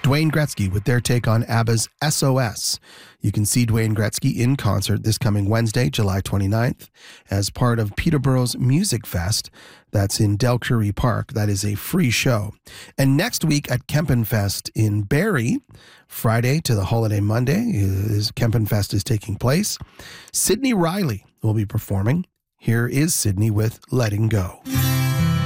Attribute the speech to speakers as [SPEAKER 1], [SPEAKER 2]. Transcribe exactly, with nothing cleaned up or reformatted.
[SPEAKER 1] Dwayne Gretzky with their take on ABBA's S O S. You can see Dwayne Gretzky in concert this coming Wednesday, July twenty-ninth, as part of Peterborough's Music Fest. That's in Delcurry Park. That is a free show. And next week at Kempenfest in Barrie, Friday to the holiday Monday, is Kempenfest is taking place. Sydney Riley will be performing. Here is Sydney with Letting Go.